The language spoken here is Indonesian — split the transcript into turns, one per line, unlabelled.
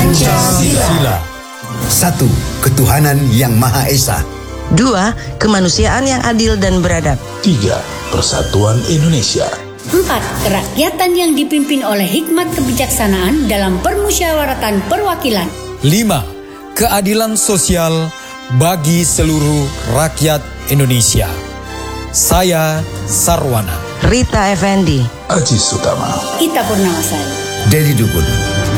Pancasila.
1. Ketuhanan yang Maha Esa.
2. Kemanusiaan yang adil dan beradab.
3. Persatuan Indonesia.
4. Kerakyatan yang dipimpin oleh hikmat kebijaksanaan dalam permusyawaratan perwakilan.
5. Keadilan sosial bagi seluruh rakyat Indonesia. Saya Sarwana.
Rita Effendi.
Aji Sutama.
Ita Purnamasari.
Dedi Dukun.